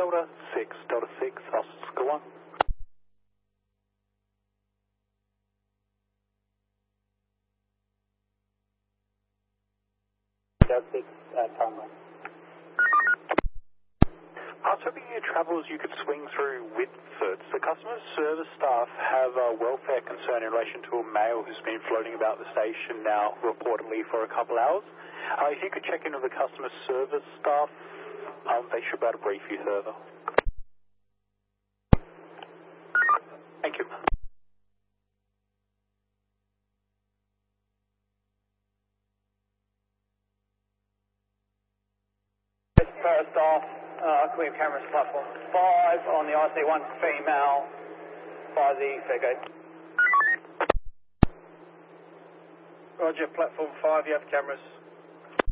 Delta 6, Delta 6, Oscar 1. Delta 6, Tango. I was hoping you travellers you could swing through Whitford. The customer service staff have a welfare concern in relation to a male who's been floating about the station now reportedly for a couple hours. If you could check in with the customer service staff, they should be able to brief you further. Thank you. First off, Queen Cameras platform 5 on the IC1 female by the Fairgate. Roger, platform 5, you have cameras.